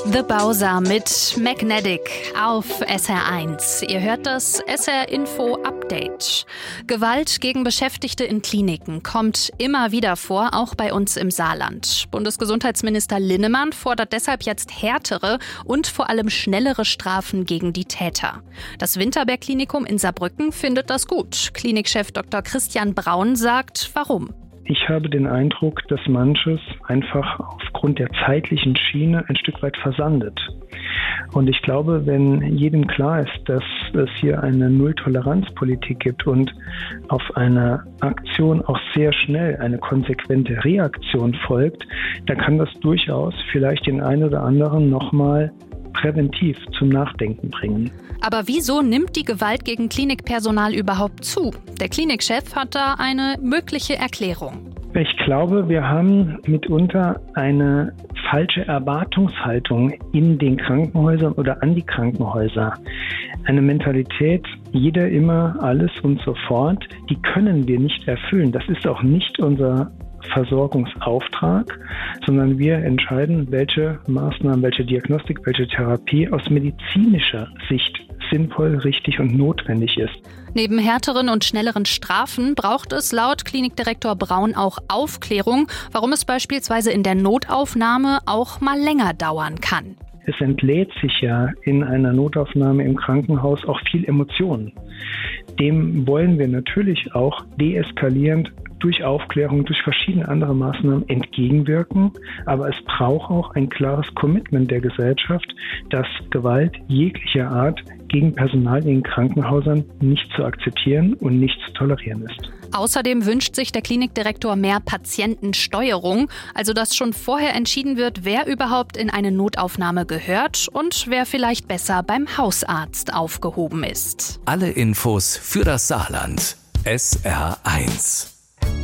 The Bowser mit Magnetic auf SR1. Ihr hört das SR Info Update. Gewalt gegen Beschäftigte in Kliniken kommt immer wieder vor, auch bei uns im Saarland. Bundesgesundheitsminister Linnemann fordert deshalb jetzt härtere und vor allem schnellere Strafen gegen die Täter. Das Winterberg-Klinikum in Saarbrücken findet das gut. Klinikchef Dr. Christian Braun sagt, warum. Ich habe den Eindruck, dass manches einfach aufgrund der zeitlichen Schiene ein Stück weit versandet. Und ich glaube, wenn jedem klar ist, dass es hier eine Null-Toleranz-Politik gibt und auf eine Aktion auch sehr schnell eine konsequente Reaktion folgt, dann kann das durchaus vielleicht den einen oder anderen nochmal präventiv zum Nachdenken bringen. Aber wieso nimmt die Gewalt gegen Klinikpersonal überhaupt zu? Der Klinikchef hat da eine mögliche Erklärung. Ich glaube, wir haben mitunter eine falsche Erwartungshaltung in den Krankenhäusern oder an die Krankenhäuser. Eine Mentalität, jeder immer, alles und sofort, die können wir nicht erfüllen. Das ist auch nicht unser Versorgungsauftrag, sondern wir entscheiden, welche Maßnahmen, welche Diagnostik, welche Therapie aus medizinischer Sicht sinnvoll, richtig und notwendig ist. Neben härteren und schnelleren Strafen braucht es laut Klinikdirektor Braun auch Aufklärung, warum es beispielsweise in der Notaufnahme auch mal länger dauern kann. Es entlädt sich ja in einer Notaufnahme im Krankenhaus auch viel Emotionen. Dem wollen wir natürlich auch deeskalierend durch Aufklärung, durch verschiedene andere Maßnahmen entgegenwirken. Aber es braucht auch ein klares Commitment der Gesellschaft, dass Gewalt jeglicher Art gegen Personal in den Krankenhäusern nicht zu akzeptieren und nicht zu tolerieren ist. Außerdem wünscht sich der Klinikdirektor mehr Patientensteuerung, also dass schon vorher entschieden wird, wer überhaupt in eine Notaufnahme gehört und wer vielleicht besser beim Hausarzt aufgehoben ist. Alle Infos für das Saarland. SR1.